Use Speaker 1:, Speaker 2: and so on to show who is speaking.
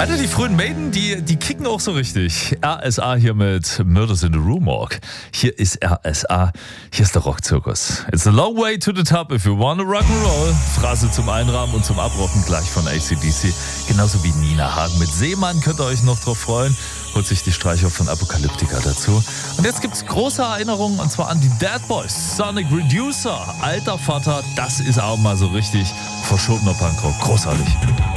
Speaker 1: Alter, die frühen Maiden, die kicken auch so richtig. RSA hier mit Murders in the Rue Morgue. Hier ist RSA, hier ist der Rockzirkus. It's a long way to the top if you wanna rock'n'roll. Phrase zum Einrahmen und zum Abrocken gleich von AC/DC. Genauso wie Nina Hagen mit Seemann, könnt ihr euch noch drauf freuen. Holt sich die Streicher von Apocalyptica dazu. Und jetzt gibt's große Erinnerungen, und zwar an die Dead Boys. Sonic Reducer, alter Vater, das ist auch mal so richtig verschobener Punkrock. Großartig.